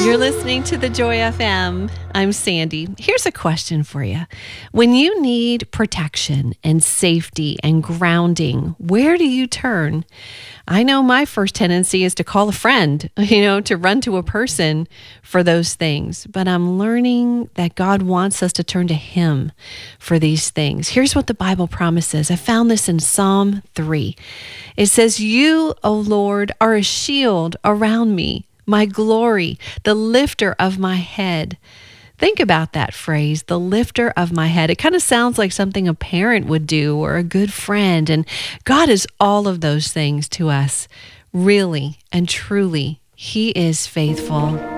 You're listening to the Joy FM. I'm Sandy. Here's a question for you. When you need protection and safety and grounding, where do you turn? I know my first tendency is to call a friend, to run to a person for those things. But I'm learning that God wants us to turn to Him for these things. Here's what the Bible promises. I found this in Psalm 3. It says, "You, O Lord, are a shield around me, my glory, the lifter of my head." Think about that phrase, the lifter of my head. It kind of sounds like something a parent would do or a good friend. And God is all of those things to us. Really and truly, He is faithful.